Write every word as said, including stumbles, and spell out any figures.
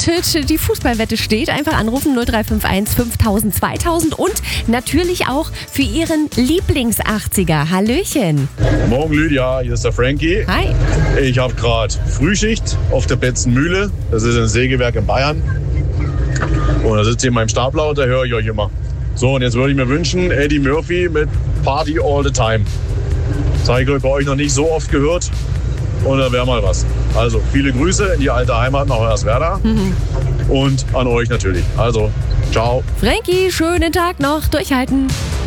wettet, die Fußballwette steht. Einfach anrufen null drei fünf eins fünftausend zweitausend und natürlich auch für Ihren Lieblings-achtziger. Hallöchen. Morgen Lydia, hier ist der Frankie. Hi. Ich habe gerade Frühschicht auf der Betzenmühle. Das ist ein Sägewerk in Bayern. Und da sitze ich in meinem Stapler und da höre ich euch immer. So, und jetzt würde ich mir wünschen, Eddie Murphy mit Party All the Time. Das habe ich bei euch noch nicht so oft gehört. Und da wäre mal was. Also viele Grüße in die alte Heimat nach Hoyerswerda. Mhm. Und an euch natürlich. Also, ciao. Frankie, schönen Tag noch. Durchhalten.